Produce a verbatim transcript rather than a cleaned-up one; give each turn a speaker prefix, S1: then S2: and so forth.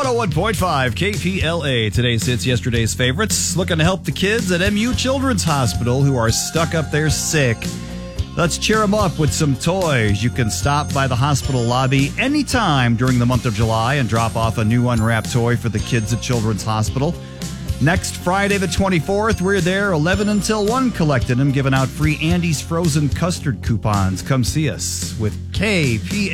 S1: one oh one point five K P L A. Today's hits, yesterday's favorites. Looking to help the kids at M U Children's Hospital who are stuck up there sick. Let's cheer them up with some toys. You can stop by the hospital lobby anytime during the month of July and drop off a new unwrapped toy for the kids at Children's Hospital. Next Friday the twenty-fourth, we're there eleven until one collecting them, giving out free Andy's Frozen Custard coupons. Come see us with K P L A.